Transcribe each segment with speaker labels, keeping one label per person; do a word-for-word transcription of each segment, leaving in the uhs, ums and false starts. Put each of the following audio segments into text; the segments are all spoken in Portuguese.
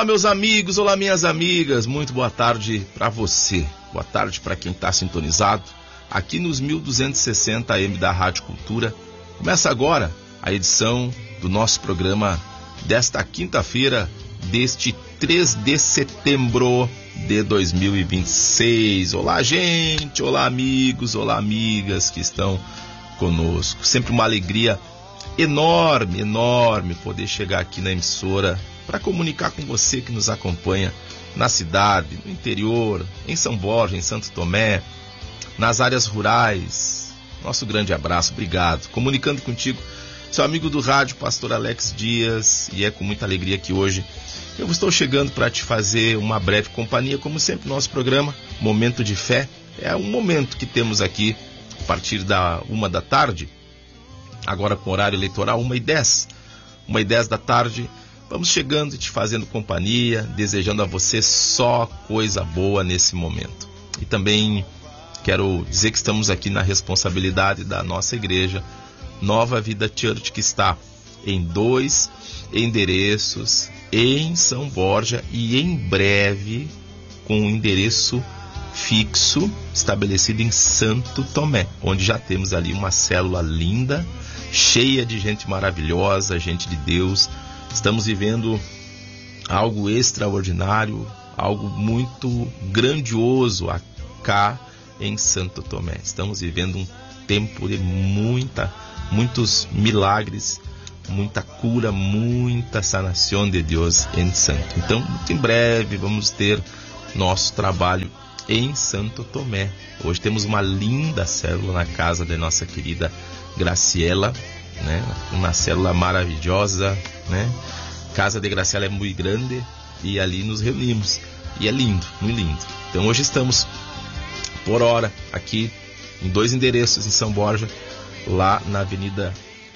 Speaker 1: Olá, meus amigos, olá, minhas amigas, muito boa tarde para você, boa tarde para quem está sintonizado aqui nos mil duzentos e sessenta A M da Rádio Cultura. Começa agora a edição do nosso programa desta quinta-feira, deste três de setembro de dois mil e vinte e seis. Olá, gente, olá, amigos, olá, amigas que estão conosco. Sempre uma alegria enorme, enorme poder chegar aqui na emissora para comunicar com você que nos acompanha na cidade, no interior, em São Borja, em Santo Tomé, nas áreas rurais. Nosso grande abraço, obrigado. Comunicando contigo, seu amigo do rádio, pastor Alex Dias, e é com muita alegria que hoje eu estou chegando para te fazer uma breve companhia, como sempre, nosso programa Momento de Fé. É um momento que temos aqui a partir da uma da tarde, agora com horário eleitoral, uma e dez, uma e dez da tarde. Vamos chegando e te fazendo companhia, desejando a você só coisa boa nesse momento. E também quero dizer que estamos aqui na responsabilidade da nossa igreja, Nova Vida Church, que está em dois endereços, em São Borja e em breve com um endereço fixo estabelecido em Santo Tomé, onde já temos ali uma célula linda, cheia de gente maravilhosa, gente de Deus. Estamos vivendo algo extraordinário, algo muito grandioso cá em Santo Tomé. Estamos vivendo um tempo de muita, muitos milagres, muita cura, muita sanação de Deus em Santo. Então, muito em breve vamos ter nosso trabalho em Santo Tomé. Hoje temos uma linda célula na casa da nossa querida Graciela, né? Uma célula maravilhosa, né? Casa de Graciela é muito grande e ali nos reunimos e é lindo, muito lindo. Então hoje estamos por hora aqui em dois endereços em São Borja, lá na avenida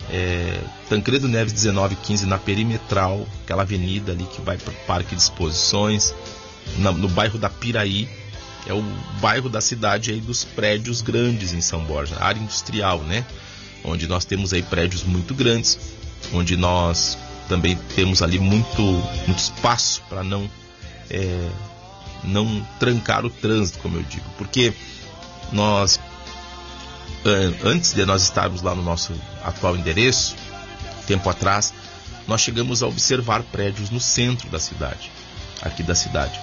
Speaker 1: é, Tancredo Neves dezenove quinze, na Perimetral, aquela avenida ali que vai para o Parque de Exposições, na, no bairro da Piraí. É o bairro da cidade aí dos prédios grandes em São Borja, área industrial, né? Onde nós temos aí prédios muito grandes, onde nós também temos ali muito, muito espaço para não, é, não trancar o trânsito, como eu digo. Porque nós, antes de nós estarmos lá no nosso atual endereço, tempo atrás, nós chegamos a observar prédios no centro da cidade, aqui da cidade.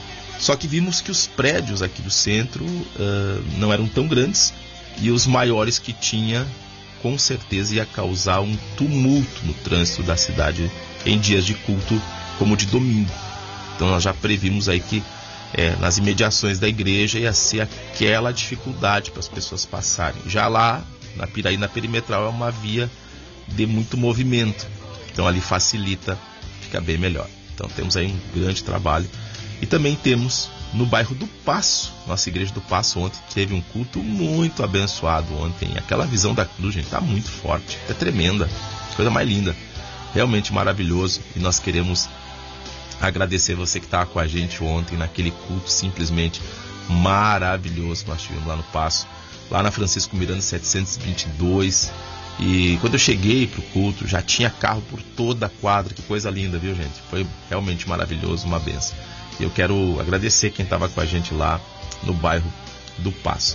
Speaker 1: Só que vimos que os prédios aqui do centro uh, não eram tão grandes, e os maiores que tinha, com certeza ia causar um tumulto no trânsito da cidade em dias de culto, como de domingo. Então nós já previmos aí que é, nas imediações da igreja ia ser aquela dificuldade para as pessoas passarem. Já lá na Piraí, na Perimetral, é uma via de muito movimento, então ali facilita, fica bem melhor. Então temos aí um grande trabalho. E também temos no bairro do Passo, nossa igreja do Passo ontem teve um culto muito abençoado ontem. Aquela visão da cruz, gente, está muito forte, é tremenda, coisa mais linda, realmente maravilhoso. E nós queremos agradecer você que estava com a gente ontem naquele culto simplesmente maravilhoso que nós tivemos lá no Passo, lá na Francisco Miranda setecentos e vinte e dois. E quando eu cheguei pro culto, já tinha carro por toda a quadra, que coisa linda, viu, gente? Foi realmente maravilhoso, uma benção. Eu quero agradecer quem estava com a gente lá no bairro do Passo.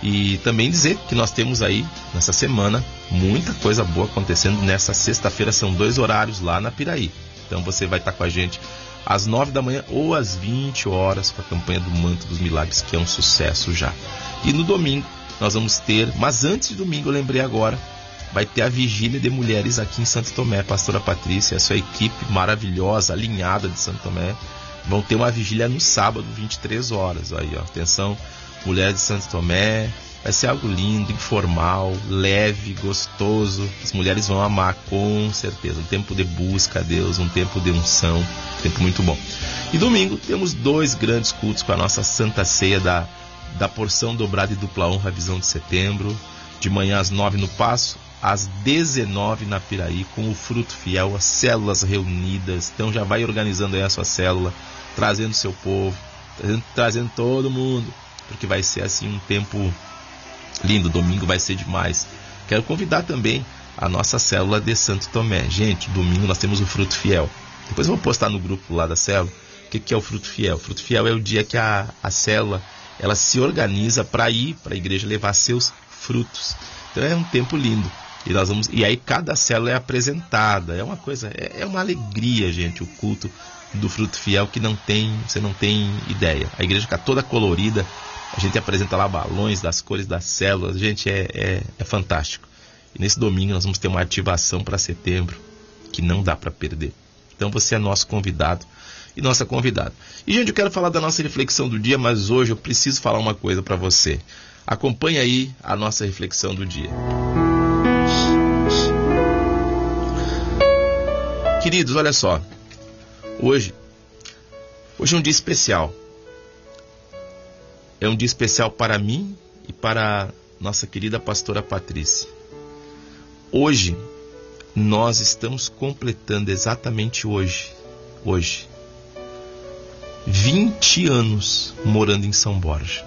Speaker 1: E também dizer que nós temos aí, nessa semana, muita coisa boa acontecendo. Nessa sexta-feira são dois horários lá na Piraí. Então você vai estar com a gente às nove da manhã ou às vinte horas com a campanha do Manto dos Milagres, que é um sucesso já. E no domingo nós vamos ter, mas antes de domingo, eu lembrei agora, vai ter a Vigília de Mulheres aqui em Santo Tomé. A pastora Patrícia e a sua equipe maravilhosa, alinhada de Santo Tomé, vão ter uma vigília no sábado, vinte e três horas. Aí, ó, atenção, mulheres de Santo Tomé, vai ser algo lindo, informal, leve, gostoso. As mulheres vão amar, com certeza. Um tempo de busca a Deus, um tempo de unção, um tempo muito bom. E domingo temos dois grandes cultos com a nossa Santa Ceia da, da porção dobrada e dupla honra, visão de setembro. De manhã às nove no Passo, às dezenove na Piraí, com o Fruto Fiel, as células reunidas. Então já vai organizando aí a sua célula, trazendo seu povo, trazendo, trazendo todo mundo, porque vai ser assim um tempo lindo. Domingo vai ser demais. Quero convidar também a nossa célula de Santo Tomé. Gente, domingo nós temos o Fruto Fiel. Depois eu vou postar no grupo lá da célula o que, que é o fruto fiel. O fruto fiel é o dia que a, a célula ela se organiza para ir para a igreja levar seus frutos. Então é um tempo lindo. E, nós vamos, e aí cada célula é apresentada. É uma coisa, é, é uma alegria, gente, o culto do fruto fiel que não tem, você não tem ideia. A igreja fica toda colorida, a gente apresenta lá balões das cores das células, gente, é, é, é fantástico. E nesse domingo nós vamos ter uma ativação para setembro que não dá para perder. Então você é nosso convidado e nossa convidada. E, gente, eu quero falar da nossa reflexão do dia, mas hoje eu preciso falar uma coisa para você. Acompanhe aí a nossa reflexão do dia. Queridos, olha só. Hoje, hoje é um dia especial. É um dia especial para mim e para nossa querida pastora Patrícia. Hoje, nós estamos completando exatamente hoje, hoje, vinte anos morando em São Borja.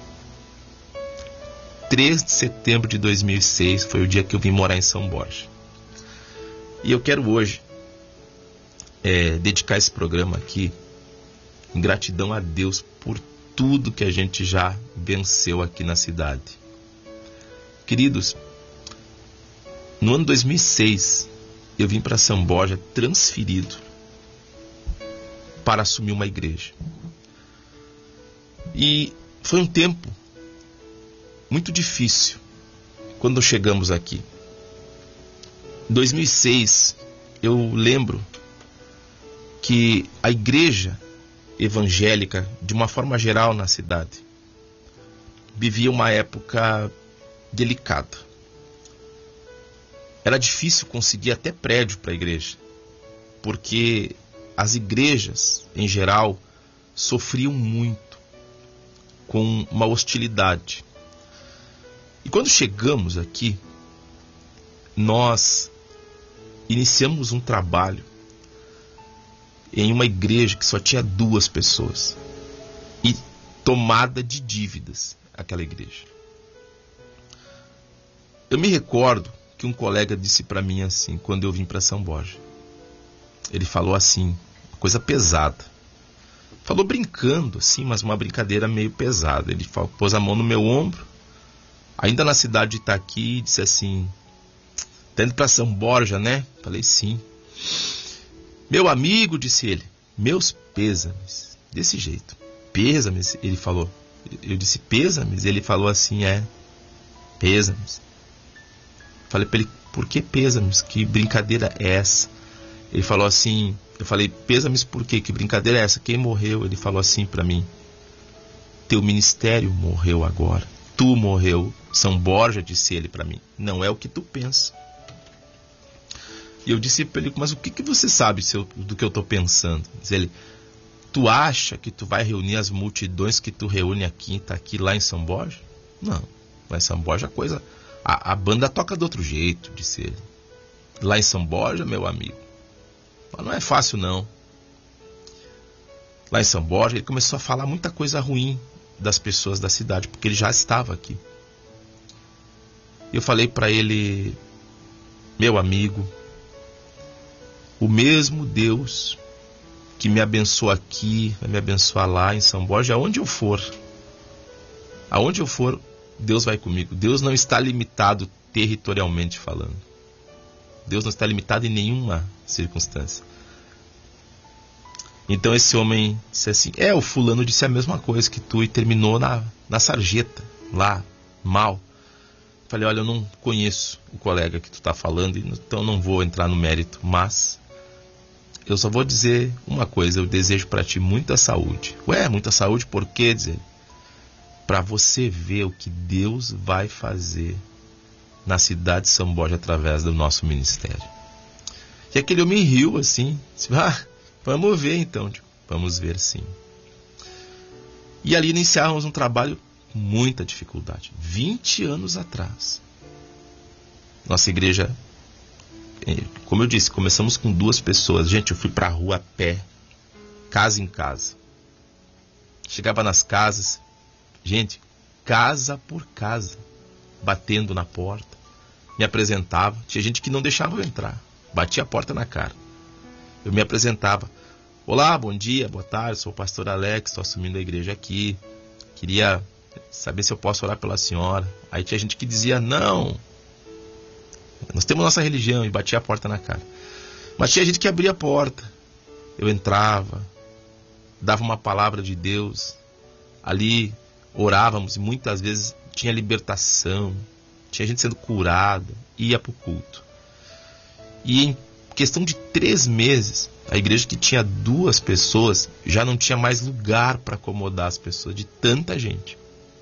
Speaker 1: três de setembro de dois mil e seis foi o dia que eu vim morar em São Borja. E eu quero hoje é, dedicar esse programa aqui em gratidão a Deus por tudo que a gente já venceu aqui na cidade. Queridos, no ano dois mil e seis, eu vim para São Borja transferido para assumir uma igreja. E foi um tempo muito difícil quando chegamos aqui. Em dois mil e seis, eu lembro que a igreja evangélica, de uma forma geral na cidade, vivia uma época delicada. Era difícil conseguir até prédio para a igreja, porque as igrejas, em geral, sofriam muito com uma hostilidade. E quando chegamos aqui, nós iniciamos um trabalho em uma igreja que só tinha duas pessoas e tomada de dívidas, aquela igreja. Eu me recordo que um colega disse para mim assim, quando eu vim para São Borja. Ele falou assim, coisa pesada. Falou brincando assim, mas uma brincadeira meio pesada. Ele falou, pôs a mão no meu ombro, ainda na cidade de Itaqui, e disse assim, tá indo para São Borja, né? Falei, sim. Meu amigo, disse ele, meus pêsames. Desse jeito. Pêsames, ele falou. Eu disse, pêsames? Ele falou assim, é, pêsames. Falei para ele, por que pêsames? Que brincadeira é essa? Ele falou assim, eu falei, pêsames por quê? Que brincadeira é essa? Quem morreu? Ele falou assim para mim, teu ministério morreu agora. Tu morreu. São Borja, disse ele para mim, não é o que tu pensa. E eu disse para ele, mas o que, que você sabe se eu, do que eu estou pensando? Diz ele, tu acha que tu vai reunir as multidões que tu reúne aqui, tá aqui lá em São Borja? Não, lá em São Borja a coisa... A, a banda toca de outro jeito, disse ele. Lá em São Borja, meu amigo, mas não é fácil não. Lá em São Borja ele começou a falar muita coisa ruim das pessoas da cidade, porque ele já estava aqui. Eu falei para ele, meu amigo, o mesmo Deus que me abençoa aqui, vai me abençoar lá em São Borja, aonde eu for. Aonde eu for, Deus vai comigo. Deus não está limitado territorialmente falando. Deus não está limitado em nenhuma circunstância. Então esse homem disse assim, é, o fulano disse a mesma coisa que tu e terminou na, na sarjeta, lá, mal. Falei, olha, eu não conheço o colega que tu está falando, então não vou entrar no mérito, mas eu só vou dizer uma coisa, eu desejo para ti muita saúde. Ué, muita saúde por quê? Dizer, para você ver o que Deus vai fazer na cidade de São Borja através do nosso ministério. E aquele homem riu assim, disse, ah, vamos ver então, tipo, vamos ver sim. E ali iniciamos um trabalho com muita dificuldade, vinte anos atrás. Nossa igreja, como eu disse, começamos com duas pessoas. Gente, eu fui para a rua a pé, casa em casa. Chegava nas casas, gente, casa por casa, batendo na porta, me apresentava. Tinha gente que não deixava eu entrar, batia a porta na cara. Eu me apresentava. Olá, bom dia, boa tarde, sou o pastor Alex, estou assumindo a igreja aqui. Queria saber se eu posso orar pela senhora. Aí tinha gente que dizia, não, nós temos nossa religião, e batia a porta na cara. Mas tinha gente que abria a porta. Eu entrava, dava uma palavra de Deus. Ali orávamos e muitas vezes tinha libertação. Tinha gente sendo curada, ia para o culto. E em questão de três meses, a igreja que tinha duas pessoas já não tinha mais lugar para acomodar as pessoas, de tanta gente.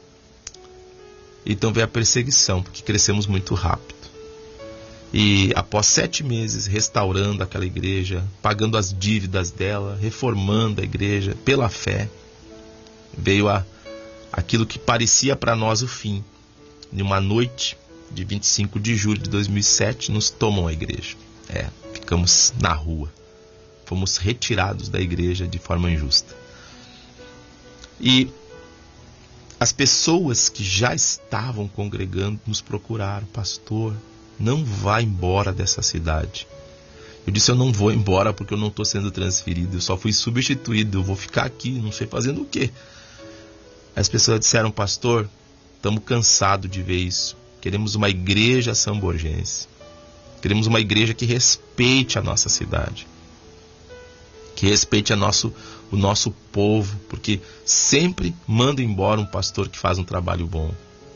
Speaker 1: Então veio a perseguição, porque crescemos muito rápido. E após sete meses restaurando aquela igreja, pagando as dívidas dela, reformando a igreja pela fé, veio a, aquilo que parecia para nós o fim. Em uma noite de vinte e cinco de julho de dois mil e sete, nos tomam a igreja. É, ficamos na rua. Fomos retirados da igreja de forma injusta. E as pessoas que já estavam congregando nos procuraram. Pastor, não vá embora dessa cidade. Eu disse, eu não vou embora porque eu não estou sendo transferido. Eu só fui substituído. Eu vou ficar aqui, não sei fazendo o quê. As pessoas disseram, pastor, estamos cansados de ver isso. Queremos uma igreja samborgense. Queremos uma igreja que respeite a nossa cidade. Que respeite a nosso, o nosso povo. Porque sempre manda embora um pastor que faz um trabalho bom.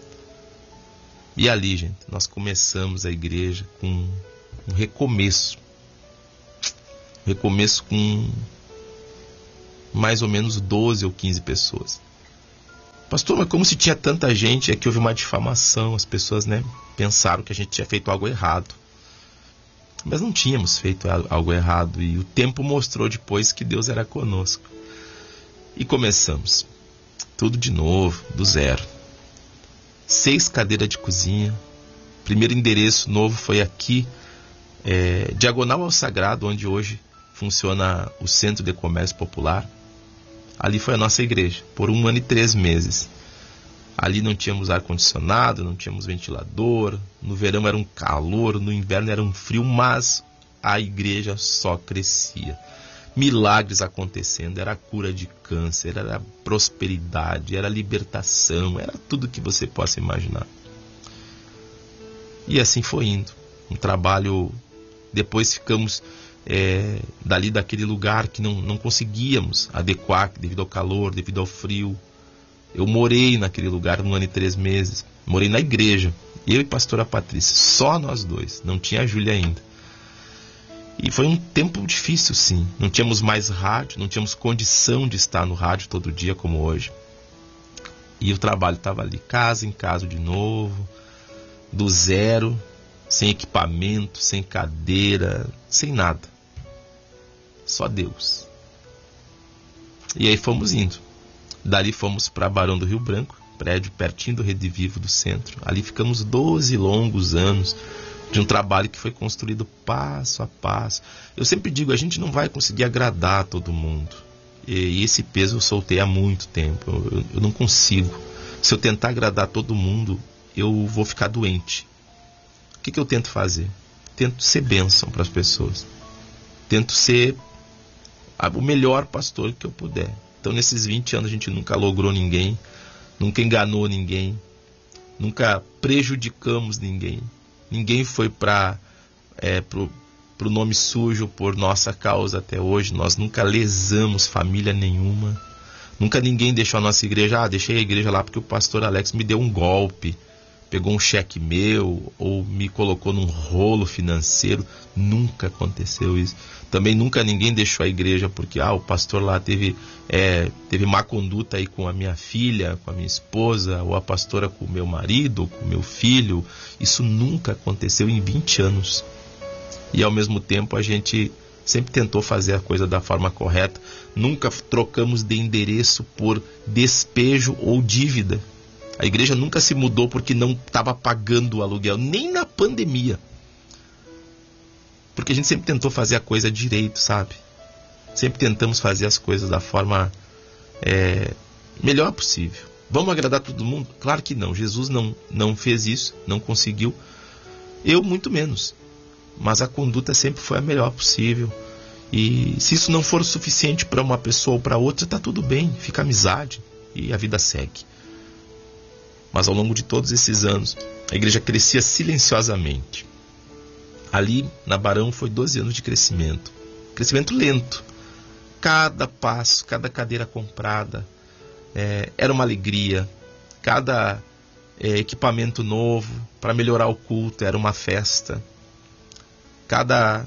Speaker 1: E ali, gente, nós começamos a igreja com um recomeço. Um recomeço com mais ou menos doze ou quinze pessoas. Pastor, mas como se tinha tanta gente, é que houve uma difamação. As pessoas, né, pensaram que a gente tinha feito algo errado. Mas não tínhamos feito algo errado. E o tempo mostrou depois que Deus era conosco. E começamos. Tudo de novo, do zero. Seis cadeiras de cozinha. Primeiro endereço novo foi aqui, é, diagonal ao Sagrado, onde hoje funciona o Centro de Comércio Popular. Ali foi a nossa igreja, por um ano e três meses. Ali não tínhamos ar-condicionado, não tínhamos ventilador. No verão era um calor, no inverno era um frio, mas a igreja só crescia. Milagres acontecendo, era cura de câncer, era prosperidade, era libertação, era tudo que você possa imaginar. E assim foi indo. Um trabalho, depois ficamos é, dali daquele lugar que não, não conseguíamos adequar devido ao calor, devido ao frio. Eu morei naquele lugar um ano e três meses, morei na igreja, eu e a pastora Patrícia, só nós dois, não tinha a Júlia ainda. E foi um tempo difícil, sim. Não tínhamos mais rádio, não tínhamos condição de estar no rádio todo dia como hoje. E o trabalho estava ali, casa em casa de novo, do zero, sem equipamento, sem cadeira, sem nada. Só Deus. E aí fomos indo. Dali fomos para Barão do Rio Branco, prédio pertinho do Rede Vivo do centro. Ali ficamos doze longos anos de um trabalho que foi construído passo a passo. Eu sempre digo, a gente não vai conseguir agradar todo mundo. E esse peso eu soltei há muito tempo. Eu, eu não consigo. Se eu tentar agradar todo mundo, eu vou ficar doente. O que, que eu tento fazer? Tento ser bênção para as pessoas. Tento ser o melhor pastor que eu puder. Então, nesses vinte anos, a gente nunca logrou ninguém, nunca enganou ninguém, nunca prejudicamos ninguém. Ninguém foi para é, pro, pro nome sujo por nossa causa até hoje. Nós nunca lesamos família nenhuma. Nunca ninguém deixou a nossa igreja. Ah, deixei a igreja lá porque o pastor Alex me deu um golpe, pegou um cheque meu ou me colocou num rolo financeiro. Nunca aconteceu isso. Também nunca ninguém deixou a igreja porque ah, o pastor lá teve, é, teve má conduta aí com a minha filha, com a minha esposa, ou a pastora com o meu marido, ou com o meu filho. Isso nunca aconteceu em vinte anos. E ao mesmo tempo a gente sempre tentou fazer a coisa da forma correta. Nunca trocamos de endereço por despejo ou dívida. A igreja nunca se mudou porque não estava pagando o aluguel, nem na pandemia. Porque a gente sempre tentou fazer a coisa direito, sabe? Sempre tentamos fazer as coisas da forma é, melhor possível. Vamos agradar todo mundo? Claro que não. Jesus não, não fez isso, não conseguiu. Eu muito menos. Mas a conduta sempre foi a melhor possível. E se isso não for o suficiente para uma pessoa ou para outra, tá tudo bem, fica amizade e a vida segue. Mas ao longo de todos esses anos, a igreja crescia silenciosamente. Ali na Barão foi doze anos de crescimento. Crescimento lento. Cada passo, cada cadeira comprada é, era uma alegria. Cada é, equipamento novo para melhorar o culto era uma festa. Cada,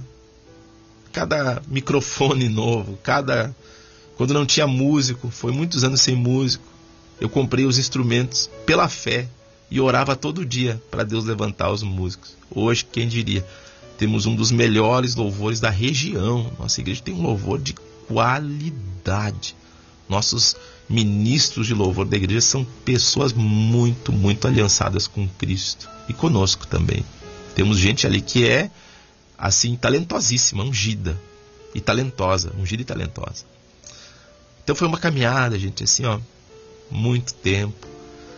Speaker 1: cada microfone novo, cada... Quando não tinha músico, foi muitos anos sem músico, eu comprei os instrumentos pela fé e orava todo dia para Deus levantar os músicos. Hoje, quem diria, temos um dos melhores louvores da região. Nossa igreja tem um louvor de qualidade. Nossos ministros de louvor da igreja são pessoas muito, muito aliançadas com Cristo e conosco também. Temos gente ali que é, assim, talentosíssima, ungida e talentosa, ungida e talentosa. Então foi uma caminhada, gente, assim, ó, muito tempo.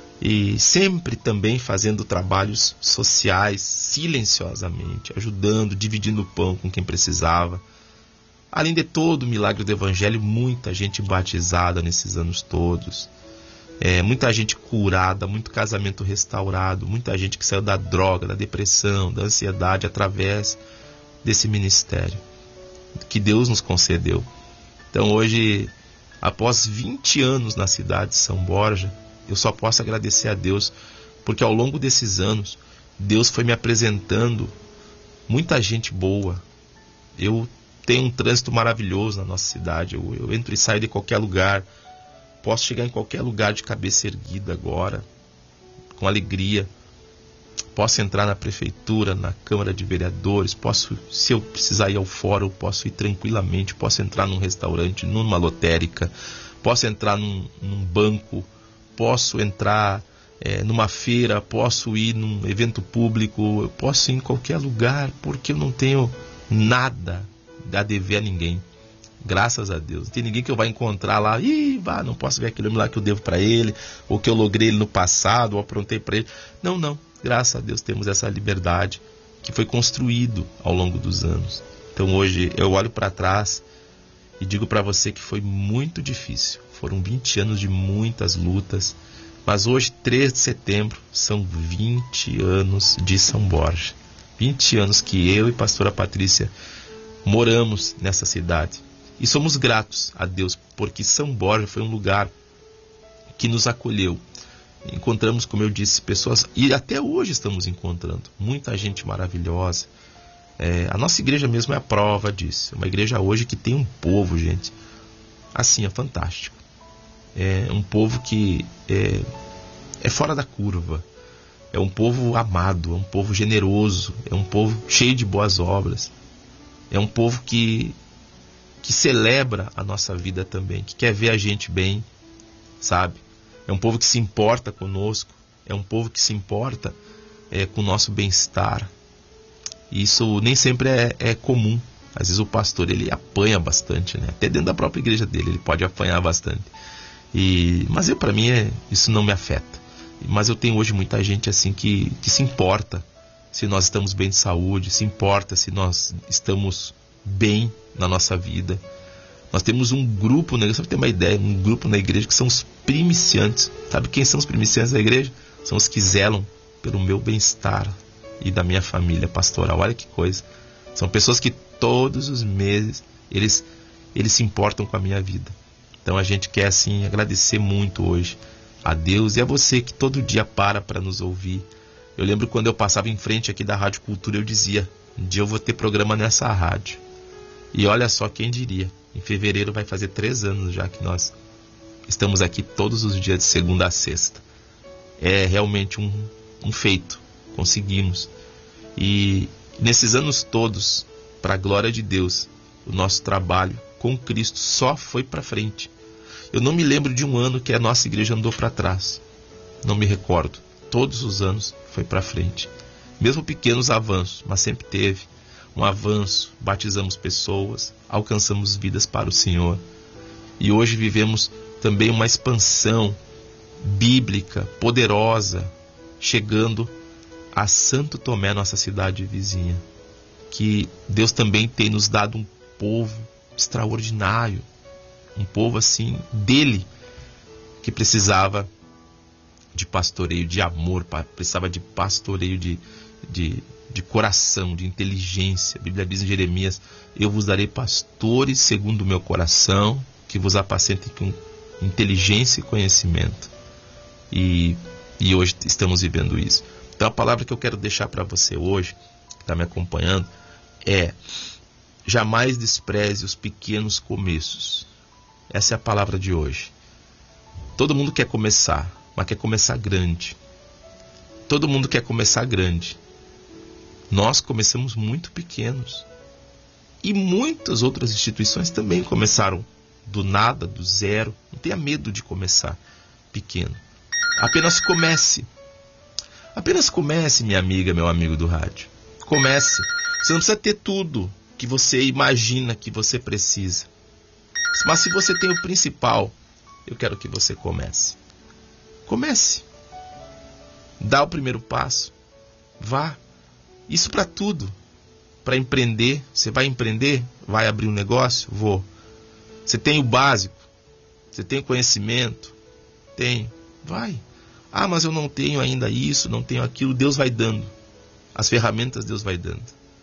Speaker 1: E sempre também fazendo trabalhos sociais, silenciosamente, ajudando, dividindo o pão com quem precisava. Além de todo o milagre do Evangelho, muita gente batizada nesses anos todos. É, muita gente curada, muito casamento restaurado, muita gente que saiu da droga, da depressão, da ansiedade através desse ministério que Deus nos concedeu. Então hoje, após vinte anos na cidade de São Borja, eu só posso agradecer a Deus, porque ao longo desses anos, Deus foi me apresentando muita gente boa. Eu tenho um trânsito maravilhoso na nossa cidade, eu, eu entro e saio de qualquer lugar, posso chegar em qualquer lugar de cabeça erguida agora, com alegria. Posso entrar na prefeitura, na Câmara de Vereadores, posso, se eu precisar ir ao fórum, posso ir tranquilamente, posso entrar num restaurante, numa lotérica, posso entrar num, num banco, posso entrar é, numa feira, posso ir num evento público, eu posso ir em qualquer lugar, porque eu não tenho nada a dever a ninguém. Graças a Deus. Não tem ninguém que eu vá encontrar lá, ih, vá, não posso ver aquilo lá que eu devo para ele, ou que eu logrei ele no passado, ou aprontei para ele. Não, não. Graças a Deus temos essa liberdade que foi construído ao longo dos anos. Então hoje eu olho para trás e digo para você que foi muito difícil. Foram vinte anos de muitas lutas, mas hoje, três de setembro, são vinte anos de São Borja. vinte anos que eu e pastora Patrícia moramos nessa cidade. E somos gratos a Deus, porque São Borja foi um lugar que nos acolheu. Encontramos, como eu disse, pessoas, e até hoje estamos encontrando, muita gente maravilhosa. É, a nossa igreja mesmo é a prova disso. É uma igreja hoje que tem um povo, gente, assim, é fantástico. É um povo que é, é fora da curva. É um povo amado, é um povo generoso, é um povo cheio de boas obras. É um povo que, que celebra a nossa vida também, que quer ver a gente bem, sabe? É um povo que se importa conosco, é um povo que se importa é, com o nosso bem-estar. E isso nem sempre é, é comum. Às vezes o pastor ele apanha bastante, né? Até dentro da própria igreja dele ele pode apanhar bastante. E, mas eu, para mim é, isso não me afeta. Mas eu tenho hoje muita gente assim que, que se importa se nós estamos bem de saúde, se importa se nós estamos bem na nossa vida. Nós temos um grupo, né? Só para ter uma ideia, um grupo na igreja que são os primiciantes. Sabe quem são os primiciantes da igreja? São os que zelam pelo meu bem-estar e da minha família pastoral. Olha que coisa. São pessoas que todos os meses eles, eles se importam com a minha vida. Então a gente quer assim agradecer muito hoje a Deus e a você que todo dia para para nos ouvir. Eu lembro quando eu passava em frente aqui da Rádio Cultura, eu dizia, um dia eu vou ter programa nessa rádio. E olha só, quem diria, em fevereiro vai fazer três anos já que nós estamos aqui todos os dias de segunda a sexta. É realmente um, um feito, conseguimos. E nesses anos todos, para a glória de Deus, o nosso trabalho com Cristo só foi para frente. Eu não me lembro de um ano que a nossa igreja andou para trás. Não me recordo. Todos os anos foi para frente. Mesmo pequenos avanços, mas sempre teve um avanço. Batizamos pessoas, alcançamos vidas para o Senhor. E hoje vivemos também uma expansão bíblica, poderosa, chegando a Santo Tomé, nossa cidade vizinha. Que Deus também tem nos dado um povo extraordinário, um povo assim, dele, que precisava de pastoreio, de amor, precisava de pastoreio de, de, de coração, de inteligência. A Bíblia diz em Jeremias: eu vos darei pastores segundo o meu coração, que vos apacentem com inteligência e conhecimento. E, e hoje estamos vivendo isso. Então a palavra que eu quero deixar para você hoje, que está me acompanhando, é: jamais despreze os pequenos começos. Essa é a palavra de hoje. Todo mundo quer começar, mas quer começar grande. Todo mundo quer começar grande. Nós começamos muito pequenos. E muitas outras instituições também começaram do nada, do zero. Não tenha medo de começar pequeno. Apenas comece. Apenas comece, minha amiga, meu amigo do rádio. Comece. Você não precisa ter tudo que você imagina que você precisa. Mas se você tem o principal, eu quero que você comece. Comece. Dá o primeiro passo. Vá. Isso para tudo. Para empreender. Você vai empreender? Vai abrir um negócio? Vou. Você tem o básico? Você tem o conhecimento? Tenho. Vai. Ah, mas eu não tenho ainda isso, não tenho aquilo. Deus vai dando. As ferramentas Deus vai dando.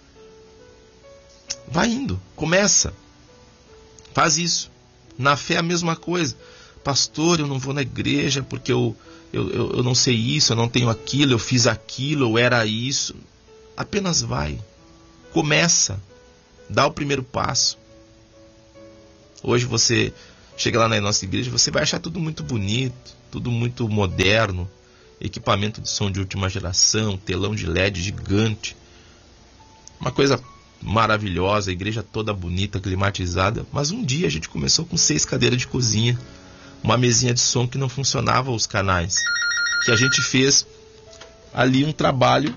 Speaker 1: Vai indo. Começa. Faz isso. Na fé a mesma coisa. Pastor, eu não vou na igreja porque eu, eu, eu, eu não sei isso, eu não tenho aquilo, eu fiz aquilo, eu era isso. Apenas vai. Começa. Dá o primeiro passo. Hoje você chega lá na nossa igreja, você vai achar tudo muito bonito, tudo muito moderno, equipamento de som de última geração, telão de L E D gigante. Uma coisa maravilhosa, a igreja toda bonita, climatizada. Mas um dia a gente começou com seis cadeiras de cozinha, uma mesinha de som que não funcionava os canais, que a gente fez ali um trabalho,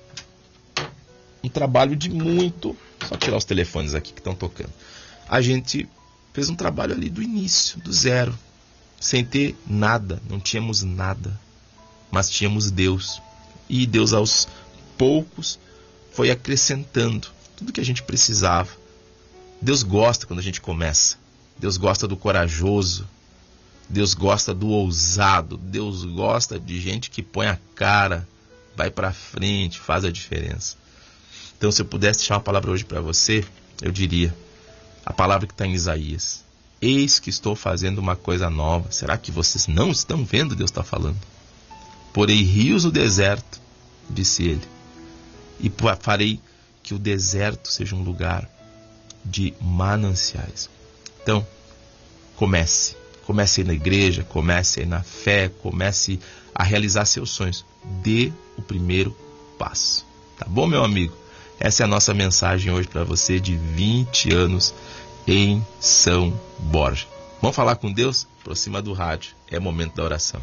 Speaker 1: um trabalho de muito, só tirar os telefones aqui que estão tocando. A gente fez um trabalho ali do início, do zero, sem ter nada, não tínhamos nada, mas tínhamos Deus. E Deus aos poucos foi acrescentando tudo que a gente precisava. Deus gosta quando a gente começa. Deus gosta do corajoso. Deus gosta do ousado. Deus gosta de gente que põe a cara, vai para frente, faz a diferença. Então, se eu pudesse deixar uma palavra hoje para você, eu diria a palavra que está em Isaías: eis que estou fazendo uma coisa nova. Será que vocês não estão vendo? Deus está falando. Porei rios no deserto, disse ele, e farei que o deserto seja um lugar de mananciais. Então, comece. Comece aí na igreja, comece aí na fé, comece a realizar seus sonhos. Dê o primeiro passo. Tá bom, meu amigo? Essa é a nossa mensagem hoje para você de vinte anos em São Borja. Vamos falar com Deus? Aproxima do rádio. É momento da oração.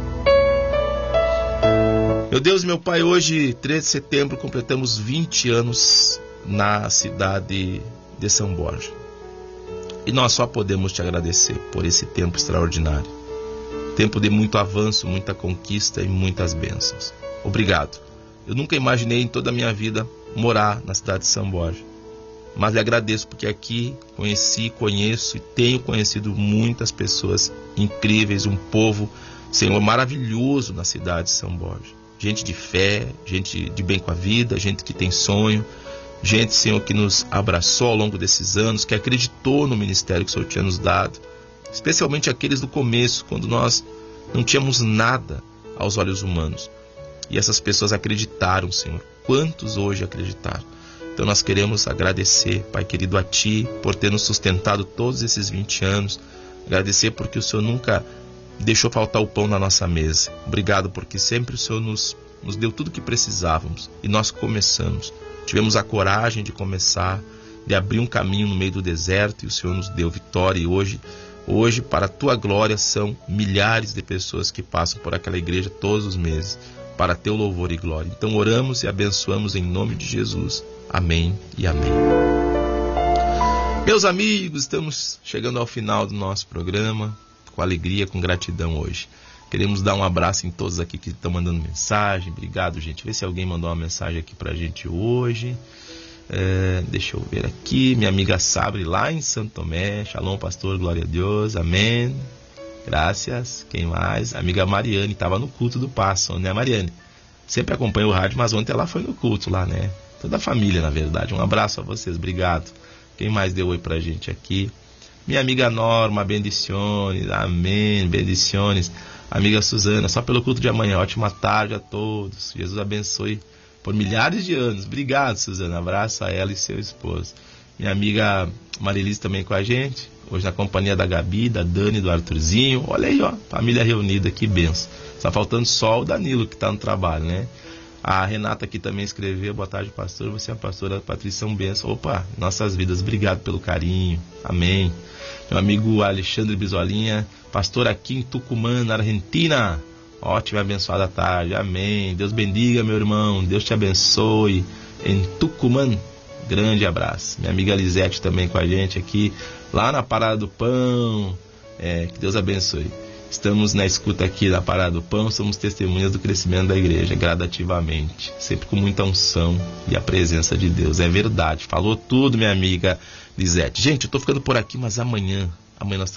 Speaker 1: Meu Deus, meu Pai, hoje, treze de setembro, completamos vinte anos na cidade de São Borja. E nós só podemos te agradecer por esse tempo extraordinário. Tempo de muito avanço, muita conquista e muitas bênçãos. Obrigado. Eu nunca imaginei em toda a minha vida morar na cidade de São Borja. Mas lhe agradeço porque aqui conheci, conheço e tenho conhecido muitas pessoas incríveis, um povo, Senhor, maravilhoso na cidade de São Borja. Gente de fé, gente de bem com a vida, gente que tem sonho, gente, Senhor, que nos abraçou ao longo desses anos, que acreditou no ministério que o Senhor tinha nos dado, especialmente aqueles do começo, quando nós não tínhamos nada aos olhos humanos. E essas pessoas acreditaram, Senhor. Quantos hoje acreditaram? Então nós queremos agradecer, Pai querido, a Ti, por ter nos sustentado todos esses vinte anos. Agradecer porque o Senhor nunca deixou faltar o pão na nossa mesa. Obrigado porque sempre o Senhor nos, nos deu tudo o que precisávamos. E nós começamos. Tivemos a coragem de começar, de abrir um caminho no meio do deserto, e o Senhor nos deu vitória. E hoje, hoje, para a Tua glória, são milhares de pessoas que passam por aquela igreja todos os meses, para Teu louvor e glória. Então oramos e abençoamos em nome de Jesus. Amém e amém. Meus amigos, estamos chegando ao final do nosso programa, com alegria, com gratidão hoje. Queremos dar um abraço em todos aqui que estão mandando mensagem. Obrigado, gente. Vê se alguém mandou uma mensagem aqui pra gente hoje. É, deixa eu ver aqui, minha amiga Sabre lá em Santo Tomé. Shalom, pastor, glória a Deus, amém. Graças. Quem mais? A amiga Mariane, estava no culto do Passo, né, Mariane? Sempre acompanha o rádio, mas ontem ela foi no culto lá, né? Toda a família, na verdade. Um abraço a vocês, obrigado. Quem mais deu oi pra gente aqui? Minha amiga Norma, bendiciones, amém, bendiciones. Amiga Suzana, só pelo culto de amanhã, ótima tarde a todos. Jesus abençoe por milhares de anos. Obrigado, Suzana, abraço a ela e seu esposo. Minha amiga Marilis também com a gente, hoje na companhia da Gabi, da Dani, do Arthurzinho. Olha aí, ó, família reunida, que benção. Só faltando só o Danilo que tá no trabalho, né? A Renata aqui também escreveu, boa tarde, pastor, você é a pastora Patrícia, um benção. Opa, nossas vidas, obrigado pelo carinho, amém. Meu amigo Alexandre Bisolinha, pastor aqui em Tucumã, na Argentina. Ótima e abençoada tarde, amém. Deus bendiga, meu irmão, Deus te abençoe em Tucumã. Grande abraço. Minha amiga Lisete também com a gente aqui, lá na Parada do Pão. É, que Deus abençoe. Estamos na escuta aqui da Parada do Pão, somos testemunhas do crescimento da igreja, gradativamente, sempre com muita unção e a presença de Deus. É verdade, falou tudo, minha amiga Lisete. Gente, eu tô ficando por aqui, mas amanhã, amanhã nós